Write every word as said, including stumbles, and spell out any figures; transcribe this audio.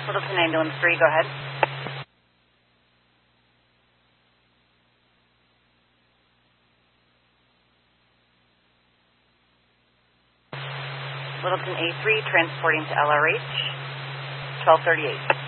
Littleton Ambulance three, go ahead. Littleton A three, transporting to L R H, twelve thirty-eight.